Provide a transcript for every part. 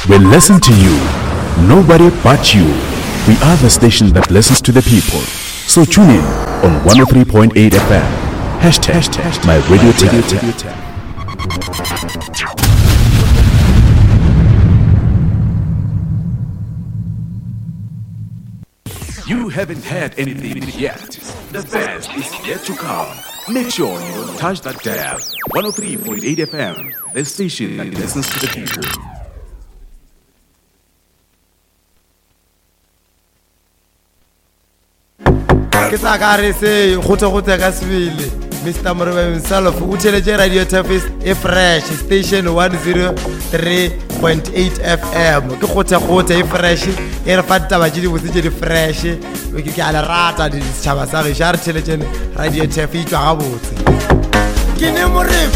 We listen to you. Nobody but you. We are the station that listens to the people. So tune in on 103.8 FM. Hashtag my radio tap. You haven't heard anything yet. The best is yet to come. Make sure you don't touch that dial. 103.8 FM, the station that listens to the people. Mr. Morwe himself, Uteleje Radio Tafis, a fresh station 103.8 FM. Kota, a fresh, a fanta bajidi with the fresh. We can rata the Chavasari Shar Telegen Radio Tafi to Abut. Kinemorip.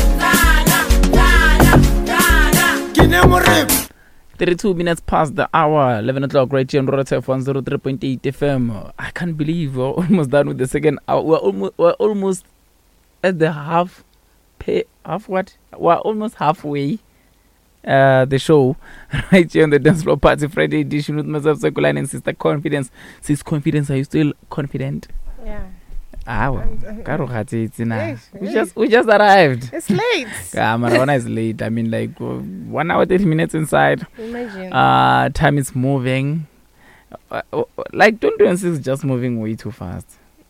32 minutes past the hour, 11 o'clock, right here on Rota 103.8 FM. I can't believe we're almost done with the second hour. We're almost at the we're almost halfway the show right here on the Dance Floor Party Friday edition with myself, Sekulane, and Sister Confidence. Sis Confidence, are you still confident? Yeah. We just arrived. It's late. Maravana is late. I mean, like 1 hour 30 minutes inside. Imagine. Time is moving. Like 2026 is just moving way too fast.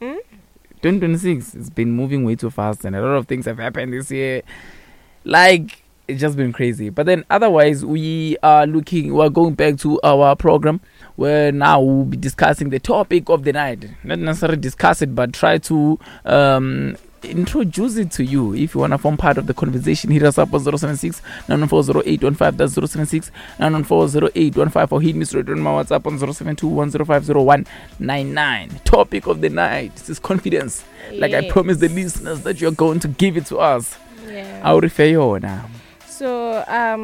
2026 has been moving way too fast, and a lot of things have happened this year. Like, it's just been crazy. But then otherwise, we're going back to our program where now we'll be discussing the topic of the night. Not necessarily discuss it, but try to introduce it to you. If you want to form part of the conversation, hit us up on 076 9140815. That's 076 9140815, or hit me straight on my WhatsApp on 07210500199. Topic of the night. This is confidence. Like I promised the listeners that you're going to give it to us. Yeah. I'll refer you now. So,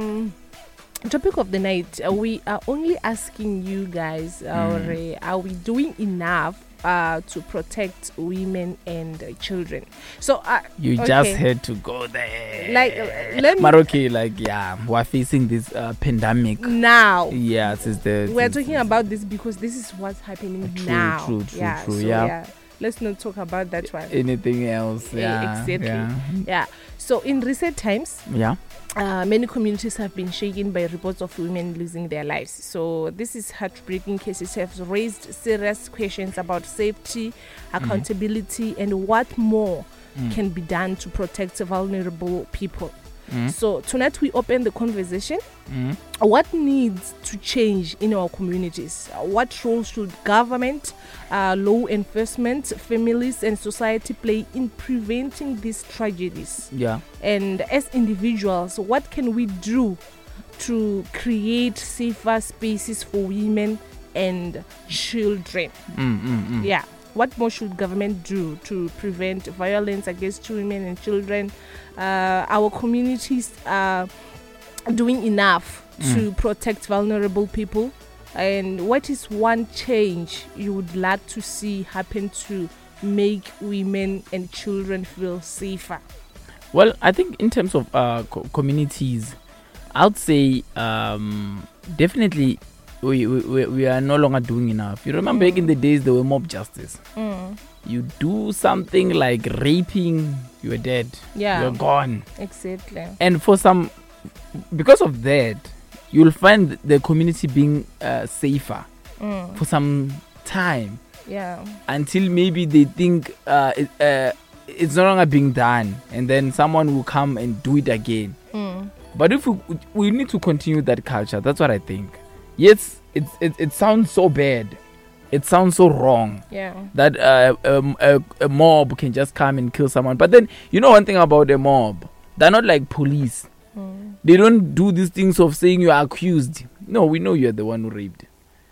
topic of the night, we are only asking you guys, are we doing enough to protect women and children? So you just had to go there. Like, let me. Maroki, we're facing this pandemic now. Yes, we're talking about this because this is what's happening now. True. Yeah. Let's not talk about that one. Anything else? Yeah. Exactly. Yeah. So in recent times, many communities have been shaken by reports of women losing their lives. So this is heartbreaking cases have raised serious questions about safety, accountability, and what more can be done to protect vulnerable people. So tonight we open the conversation. What needs to change in our communities? What role should government, law enforcement, families, and society play in preventing these tragedies? Yeah. And as individuals, what can we do to create safer spaces for women and children? Yeah. What more should government do to prevent violence against women and children? Our communities are doing enough to protect vulnerable people. And what is one change you would like to see happen to make women and children feel safer? Well, I think in terms of communities, I'd say definitely we are no longer doing enough. You remember back in the days there were mob justice. You do something like raping, you're dead. Yeah. You're gone. Exactly. And because of that, you'll find the community being safer for some time. Yeah. Until maybe they think it's no longer being done, and then someone will come and do it again. But if we need to continue that culture, that's what I think. Yes, it sounds so bad. It sounds so wrong. Yeah. That a mob can just come and kill someone. But then, you know one thing about a mob, they're not like police. They don't do these things of saying you are accused. No, we know you're the one who raped.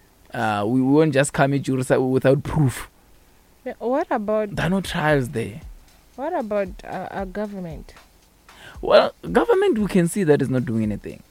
We won't just come at you without proof. Yeah, what about... There are no trials there. What about our government? Well, government, we can see that is not doing anything.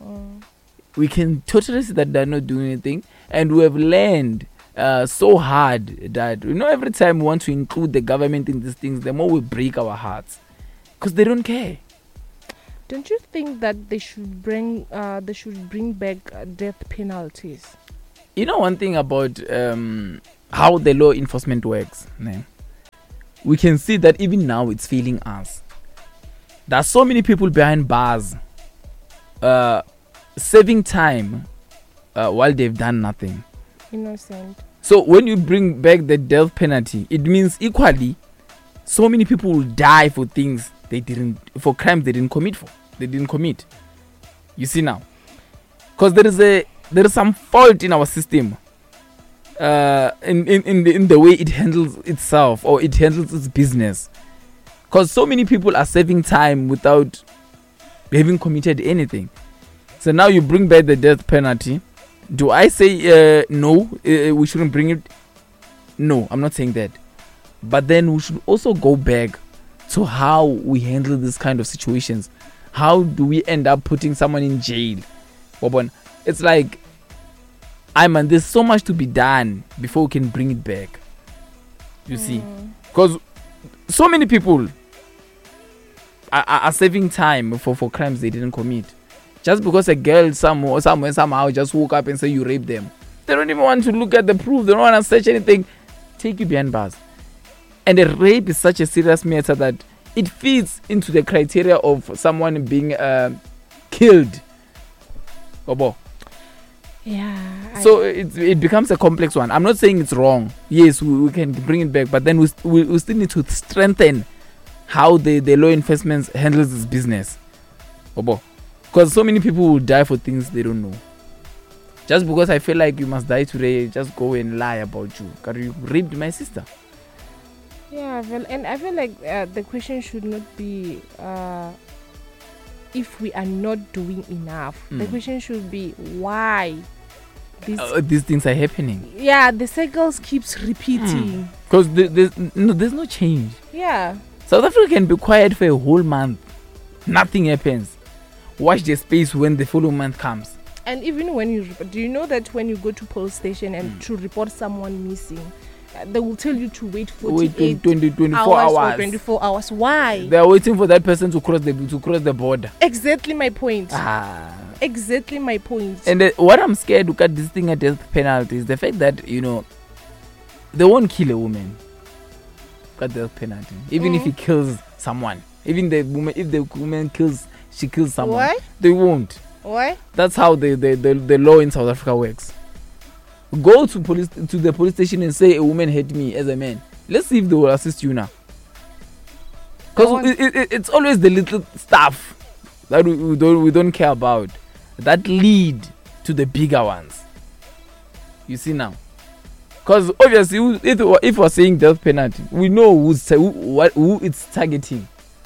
We can totally see that they're not doing anything. And we have learned so hard that, every time we want to include the government in these things, the more we break our hearts. Because they don't care. Don't you think that they should bring back death penalties? You know one thing about how the law enforcement works, né? We can see that even now it's failing us. There are so many people behind bars saving time while they've done nothing. Innocent. So when you bring back the death penalty, it means equally so many people will die for things for crimes they didn't commit. You see now, because there is some fault in our system, in the way it handles itself or it handles its business. Because so many people are saving time without having committed anything. So now you bring back the death penalty. Do I say no? We shouldn't bring it. No, I'm not saying that. But then we should also go back to how we handle this kind of situations. How do we end up putting someone in jail? It's like, there's so much to be done before we can bring it back. You see? Because so many people are saving time for crimes they didn't commit. Just because a girl somehow just woke up and say you raped them. They don't even want to look at the proof. They don't want to search anything. Take you behind bars. And a rape is such a serious matter that it fits into the criteria of someone being killed. Obo. Yeah. So it becomes a complex one. I'm not saying it's wrong. Yes, we can bring it back, but then we still need to strengthen how the law enforcement handles this business. Obo. Because so many people will die for things they don't know. Just because I feel like you must die today, just go and lie about you. Because you raped my sister. Yeah, well, and I feel like the question should not be if we are not doing enough. The question should be why these things are happening. Yeah, the cycles keeps repeating. Because there's no change. Yeah. South Africa can be quiet for a whole month. Nothing happens. Watch the space when the following month comes. And even when do you know that when you go to police station and to report someone missing, they will tell you to wait 24 hours. Or 24 hours. Why? They are waiting for that person to cross the border. Exactly my point. Exactly my point. And what I'm scared to cut this thing at death penalty is the fact that, they won't kill a woman. Cut death penalty. Even if he kills someone. Even if the woman she kills someone. Why? They won't. Why? That's how the law in South Africa works. Go to the police station and say a woman hit me as a man. Let's see if they will assist you now. Because it's always the little stuff that we don't care about that lead to the bigger ones. You see now. Because obviously, if we're saying death penalty, we know who it's targeting.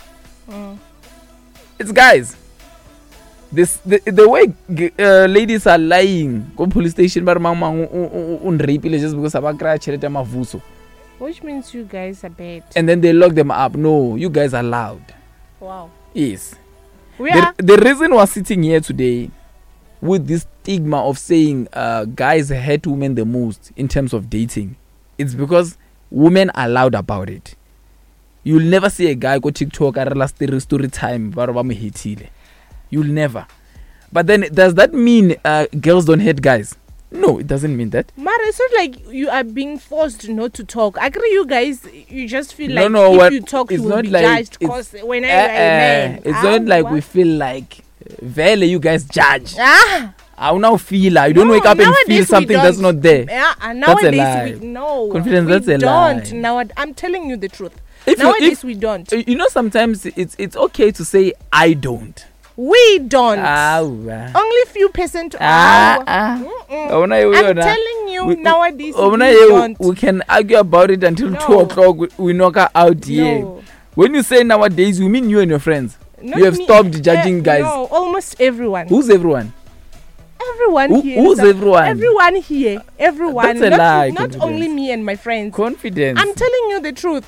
It's guys. The way ladies are lying, go police station, but rape just because of which means you guys are bad. And then they lock them up. No, you guys are loud. Wow. Yes. The reason we're sitting here today with this stigma of saying guys hate women the most in terms of dating, it's because women are loud about it. You'll never see a guy go TikTok at last story time. You'll never. But then, does that mean girls don't hate guys? No, it doesn't mean that. Mara, it's not like you are being forced not to talk. I agree, you guys, you just feel like if you talk, you will be judged. Because when I man, it's not like we feel like, vele, you guys judge. I now feel you don't wake up and feel something that's not there. That's a lie. Confidence, that's a lie. Now, I'm telling you the truth. Nowadays, we don't. Sometimes it's okay to say, I don't. We don't. Only few percent. I'm telling you, nowadays we don't. We can argue about it until 2 o'clock. We knock her out here. When you say nowadays, you mean you and your friends. Not you have stopped judging guys. No, almost everyone. Who's everyone? Everyone here. Who's everyone? Everyone here. Everyone. That's a lie. Not only me and my friends. Confidence. I'm telling you the truth.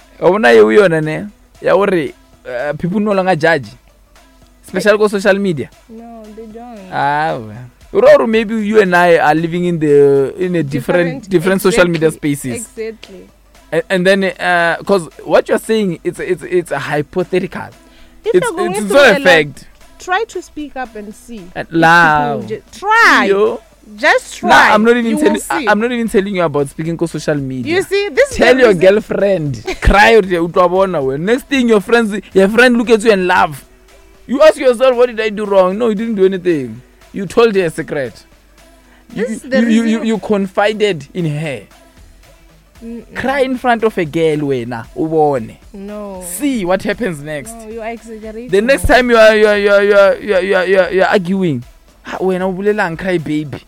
People no longer judge. Especially on social media. No, they don't. Or maybe you and I are living in a different social media spaces. Exactly. And then, because what you're saying, it's a hypothetical. It's not a fact. Try to speak up and see. Loud. Try. Yo. Just try. Nah, I'm not even telling you about speaking on social media. You see, this tell your girlfriend. Cry. Next thing your friend look at you and laugh. You ask yourself, what did I do wrong? No, you didn't do anything. You told her a secret. You confided in her. Cry in front of a girl, no. See what happens next. No, you are exaggerating. The next time you are arguing, when I cry, baby,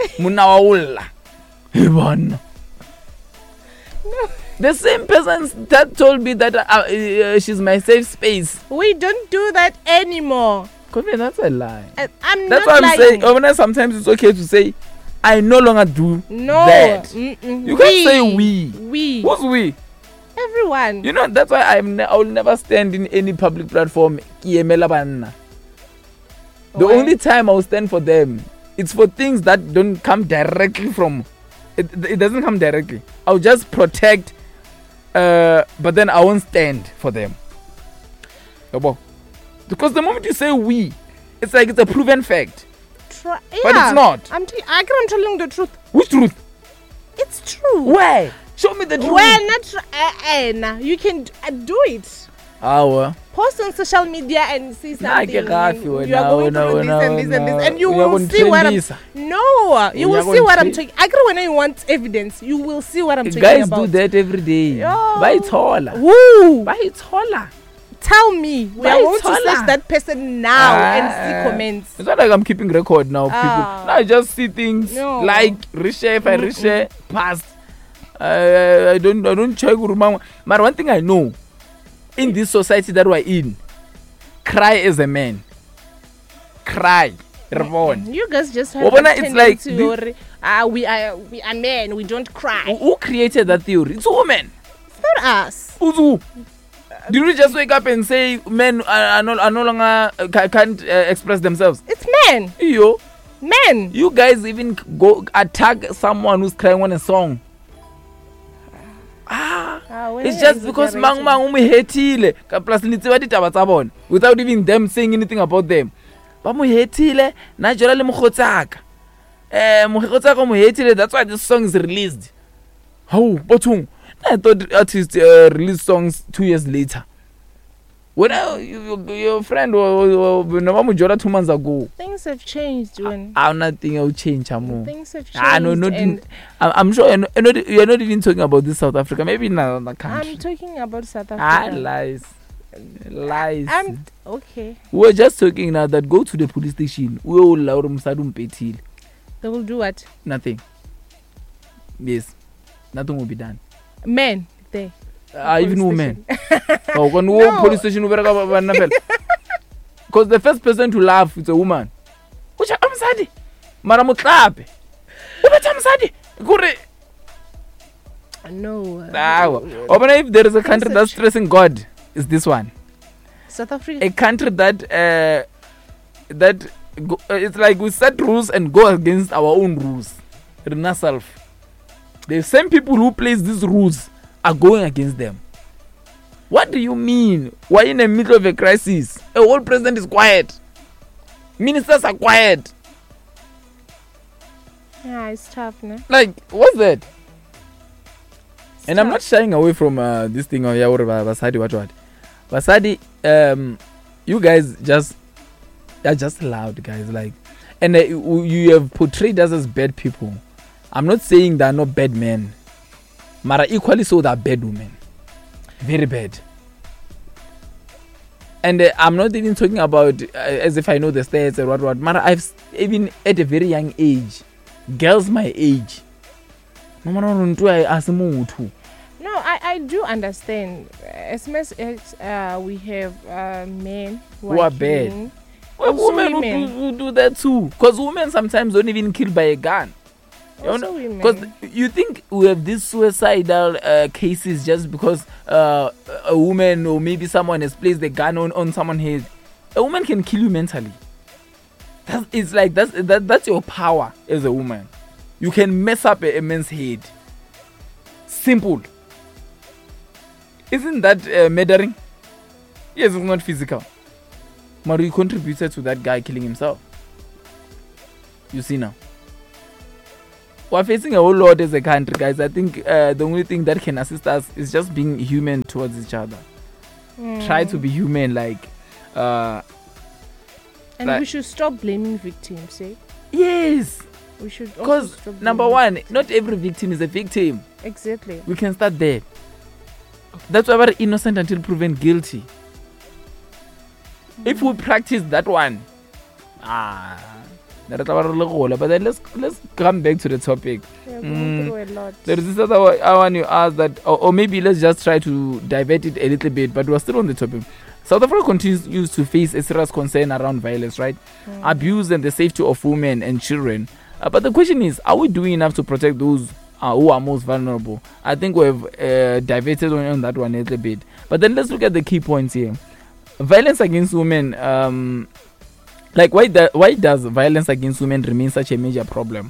no. The same person that told me that she's my safe space. We don't do that anymore. That's a lie. I'm That's not what I'm saying. Sometimes it's okay to say, I no longer do that. You can't say we. Who's we? Everyone. You know, that's why I will never stand in any public platform. The only time I will stand for them, it's for things that don't come directly from. It doesn't come directly. I'll just protect, but then I won't stand for them. Because the moment you say we, it's like it's a proven fact. But it's not. I'm telling the truth. Which truth? It's true. Where? Show me the truth. Well, not you can do it. Post on social media and see something. You are going through this and this, and you will see what I'm. No, you will see what I'm talking. I agree when you want evidence. You will see what I'm talking about. Guys do that every day. Buy taller. Who? Buy taller. Tell me. We are going to search that person now and see comments. It's not like I'm keeping record now. People. Now I just see things like reshare. If I reshare, past. I don't check. But one thing I know, in this society that we're in, cry as a man. Cry. You guys just have it's like we are men. We don't cry. Who created that theory? It's women. It's not us. Who? Did we just wake up and say men are no longer can't express themselves? It's men. Men. You guys even go attack someone who's crying on a song. It's just because mang hetile plus without even them saying anything about them. Ba mo hetile na jela le mogotsaka. That's why this song is released. How? Botung. I thought artists release songs 2 years later. When your friend was 2 months ago. Things have changed. Nothing will change. Things have changed. I'm sure you're not even talking about this South Africa. Maybe in another country. I'm talking about South Africa. Lies. Okay. We're just talking now that go to the police station. They will do what? Nothing. Yes. Nothing will be done. Men there. Even women. When police station, because the first person to laugh is a woman. Which I'm sad. Maramuklape. No. If there is a country that's stressing God, it's this one. South Africa. A country that it's like we set rules and go against our own rules. The same people who place these rules are going against them. What do you mean? Why in the middle of a crisis, a whole president is quiet? Ministers are quiet. Yeah, it's tough, no? Like, what's that? And I'm not shying away from this thing of Basadi, what? Basadi, you guys are just loud, guys. Like, and you have portrayed us as bad people. I'm not saying they are not bad men. Mara equally so they are bad women. Very bad. And I'm not even talking about as if I know the stats or what. Mara, I've even at a very young age, girls my age. No, I do understand. As much as we have men who are bad. Well, women who do that too. Because women sometimes don't even kill by a gun. Because you think we have these suicidal cases just because a woman or maybe someone has placed the gun on someone's head. A woman can kill you mentally. That's your power as a woman. You can mess up a man's head. Simple. Isn't that murdering? Yes, it's not physical. But you contributed to that guy killing himself. You see now. We're facing a whole lot as a country, guys. I think the only thing that can assist us is just being human towards each other. Try to be human, like. And we should stop blaming victims, eh? Yes. We should. Because number one, not every victim is a victim. Exactly. We can start there. That's why we're innocent until proven guilty. If we practice that one, but then let's come back to the topic. Yeah, going through a lot. There is this other one you asked that, or maybe let's just try to divert it a little bit, but we're still on the topic. South Africa continues to face a serious concern around violence, right? Abuse and the safety of women and children. But the question is, are we doing enough to protect those who are most vulnerable? I think we've diverted on that one a little bit. But then let's look at the key points here. Violence against women, why does violence against women remain such a major problem?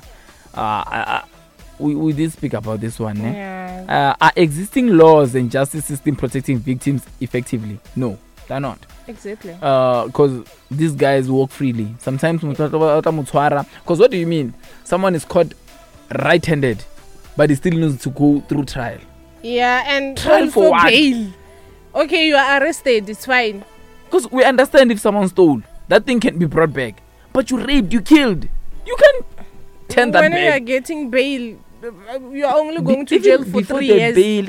We did speak about this one. Yeah. Are existing laws and justice system protecting victims effectively? No, they're not. Exactly. Because these guys walk freely. Sometimes, because what do you mean? Someone is caught right-handed, but he still needs to go through trial. Yeah, and Trial for what? bail. Okay, you are arrested. It's fine. Because we understand if someone stole, that thing can be brought back. But you raped, you killed. You can't turn that when back. you are getting bail, you are only going to jail for 3 years. Bail,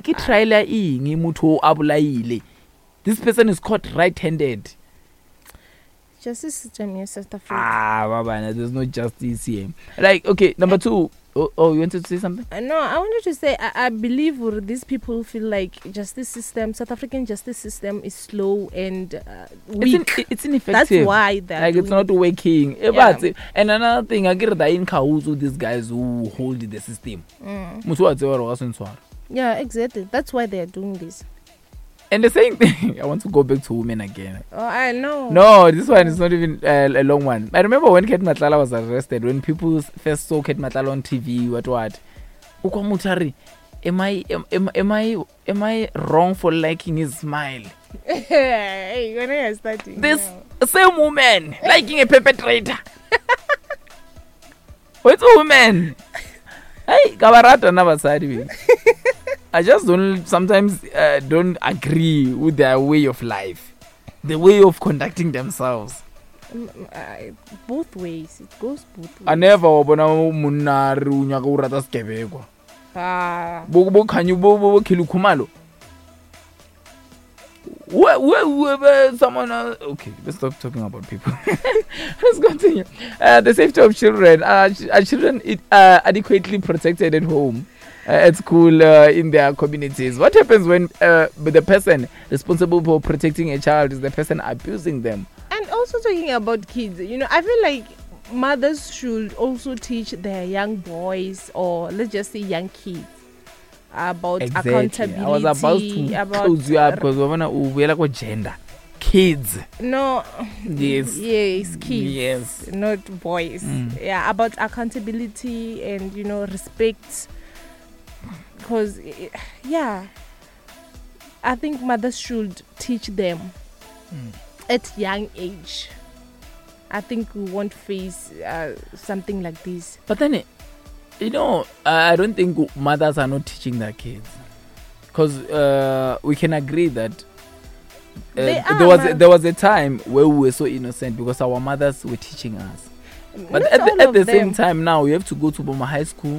this person is caught right-handed. Justice system in South Africa. There's no justice here. Like, okay, number two. Oh, you wanted to say something? No, I wanted to say I believe these people feel like South African justice system is slow and weak. It's ineffective. That's why that it's not working. Yeah. And another thing, I get that in cahoots with these guys who hold the system. Yeah, exactly. That's why they are doing this. And the same thing, I want to go back to women again. Oh, I know. No, this one is not even a long one. I remember when Kate Matlala was arrested, when people first saw Kate Matlala on TV, what? Ukwamutari, am I wrong for liking his smile? Hey, when are you starting? This same woman liking a perpetrator. What's a woman? Hey, kabarata never side. I just sometimes don't agree with their way of life, the way of conducting themselves. Both ways. It goes both ways. I never wabona munari unyaka urata skebekwa. Bo khanyu bo khilukhumalo. Someone okay, let's stop talking about people. Let's continue. The safety of children. Are children adequately protected at home, at school, in their communities? What happens when the person responsible for protecting a child is the person abusing them? And also talking about kids, I feel like mothers should also teach their young boys, or let's just say young kids, about accountability. I was about to close you up because we're gonna gender. Kids. No. Yes. Yes, kids. Yes. Not boys. Yeah, about accountability and respect. Because I think mothers should teach them at young age. I think we won't face something like this. But then I don't think mothers are not teaching their kids, because we can agree that there was a time where we were so innocent because our mothers were teaching us. But at the same time now we have to go to Boma High School.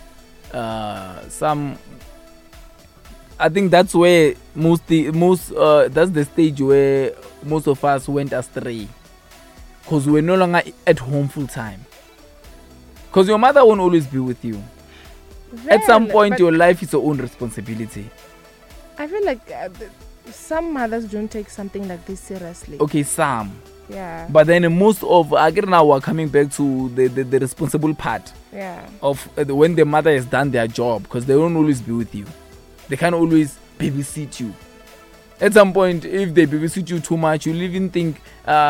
I think that's where that's the stage where most of us went astray, because we're no longer at home full time. Because your mother won't always be with you. At some point, your life is your own responsibility. I feel like some mothers don't take something like this seriously. Okay, some. Yeah. But then most of, again now we're coming back to the responsible part. Yeah. Of when the mother has done their job, because they won't always be with you. They can't always babysit you. At some point, if they babysit you too much, you'll even think,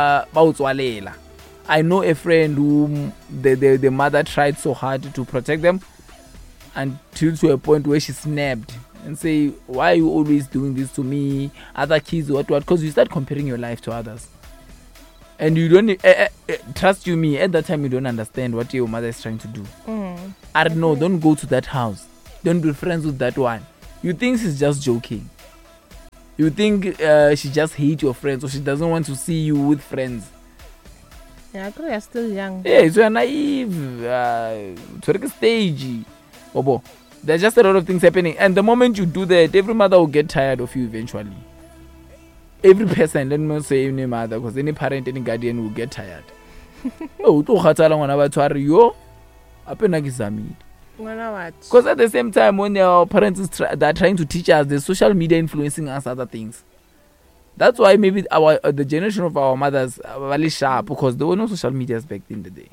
I know a friend whom the mother tried so hard to protect them until to a point where she snapped and say, why are you always doing this to me? Other kids, what? Because you start comparing your life to others. And you don't trust you me, at that time you don't understand what your mother is trying to do. I don't know, don't go to that house, don't be friends with that one. You think she's just joking. You think she just hates your friends, or she doesn't want to see you with friends. Yeah, because you're still young. Yeah, so you're naive. To a stage. Bobo. There's just a lot of things happening. And the moment you do that, every mother will get tired of you eventually. Every person, let me not say any mother, because any parent, any guardian will get tired. Oh, to khathala ngwana ba tshware yo. Apena kizamile. Because at the same time, when our parents they're trying to teach us, the social media influencing us other things. That's why maybe the generation of our mothers are really sharp, because there were no social medias back in the day.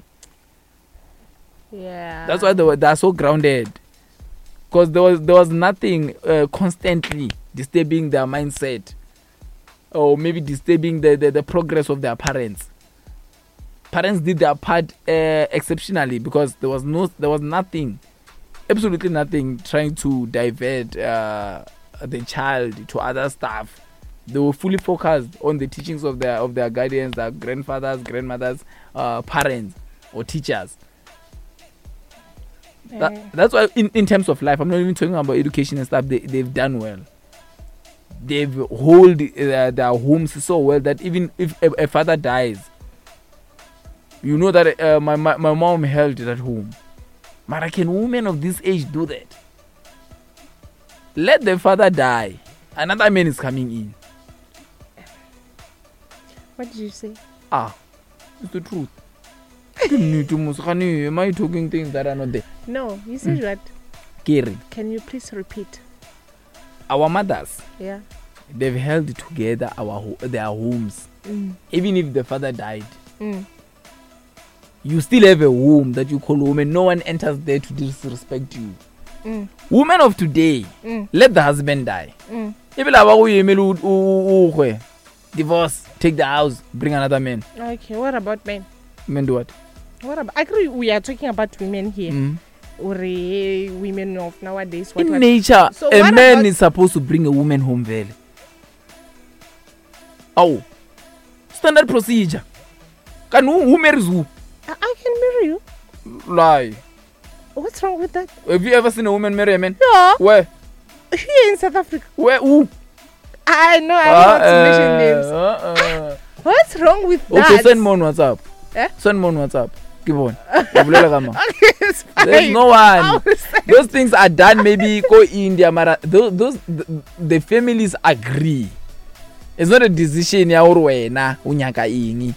Yeah. That's why they are so grounded, because there was nothing constantly disturbing their mindset, or maybe disturbing the progress of their parents. Parents did their part exceptionally, because there was nothing, absolutely nothing, trying to divert the child to other stuff. They were fully focused on the teachings of their guardians, their grandfathers, grandmothers, parents, or teachers. That's why in terms of life, I'm not even talking about education and stuff, they've done well. They've hold their homes so well that even if a father dies, you know that my mom held it at home. But can women of this age do that? Let the father die, another man is coming in. What did you say? It's the truth. Am I talking things that are not there? No, you said what? Kiri. Can you please repeat? Our mothers, yeah, they've held together their homes. Even if the father died, you still have a home that you call home, and no one enters there to disrespect you. Women of today, let the husband die. Divorce, take the house, bring another man. Okay, what about men? Men do what? What about? I agree. We are talking about women here. Or women of nowadays. In nature, so a man is supposed to bring a woman home. Very. Oh, standard procedure. Who marries who? I can marry you. Lie. What's wrong with that? Have you ever seen a woman marry a man? No. Where? Here in South Africa. Where? Who? I know. I don't want to mention names. What's wrong with that? Okay, send me on WhatsApp. Send me on WhatsApp. Give on. There's no one. Those things are done. Maybe go India, Mara. Those the families agree. It's not a decision. Ya urwena unyaka ingi.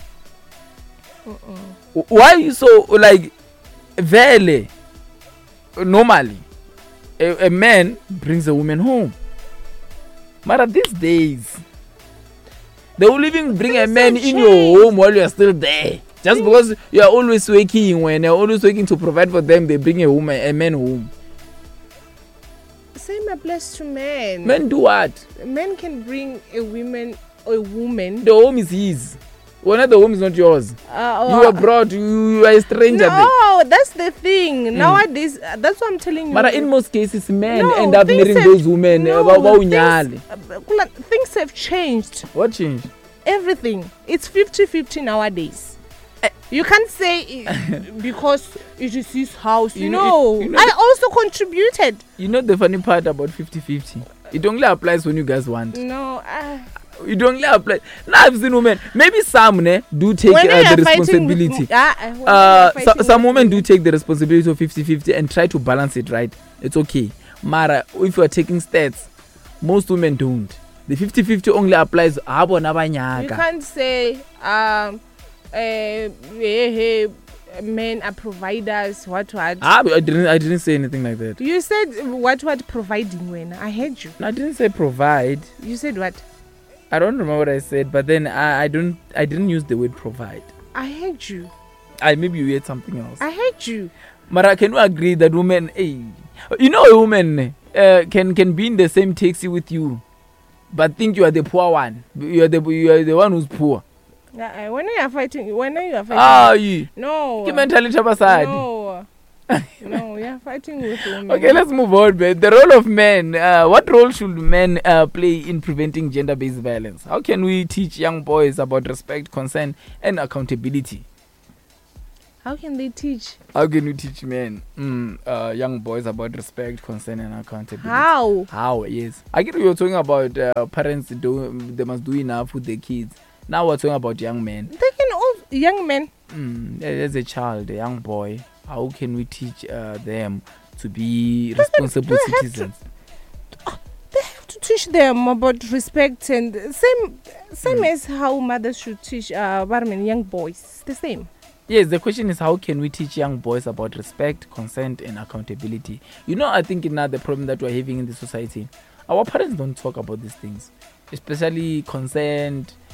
Why are you so like vele? Normally, a man brings a woman home. But these days, they will even bring a man in your home while you are still there. Just because you are always working, when you're always working to provide for them, they bring a man home. Same applies to men. Men do what? Men can bring a woman. The home is his. When the home is not yours. You are brought, you are a stranger. No, that's the thing. Nowadays, that's what I'm telling you. But in most cases, men end up marrying those women. Things have changed. What changed? Everything. It's 50-50 nowadays. You can't say because it is his house. You know, I also contributed. You know the funny part about 50-50? It only applies when you guys want. No, it only applies. Now I've seen women. Maybe some do take the responsibility. Some women do take the responsibility of 50-50 and try to balance it, right? It's okay. Mara, if you are taking stats, most women don't. The 50-50 only applies. You can't say men are providers. What? I didn't say anything like that. You said what providing when I heard you. I didn't say provide. You said what? I don't remember what I said, but then I didn't use the word provide. I heard you. Maybe you heard something else. I heard you. Mara, can you agree that women, you know, a woman can be in the same taxi with you, but think you are the poor one. You are the one who's poor. When are you fighting? You. No. Keep mentality aside. No. No, we are fighting with women. Okay, let's move on, man. The role of men. What role should men play in preventing gender-based violence? How can we teach young boys about respect, consent, and accountability? How can they teach? How can we teach men, young boys about respect, consent, and accountability? How? Yes. I get you were talking about parents. They must do enough with their kids. Now we're talking about young men. They can all young men. As a child, a young boy, how can we teach them to be responsible citizens? They have to teach them about respect and same as how mothers should teach young boys. The same. Yes, the question is how can we teach young boys about respect, consent, and accountability? You know, I think now the problem that we're having in the society, our parents don't talk about these things, especially consent.